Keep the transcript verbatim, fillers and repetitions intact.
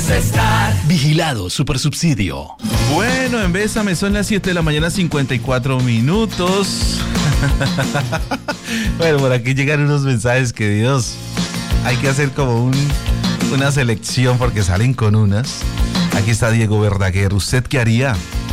estar. Vigilado Supersubsidio. Bueno, en Bésame son las siete de la mañana, cincuenta y cuatro minutos. Bueno, por aquí llegan unos mensajes que Dios, hay que hacer como un, una selección porque salen con unas. Aquí está Diego Verdaguer. ¿Usted qué haría?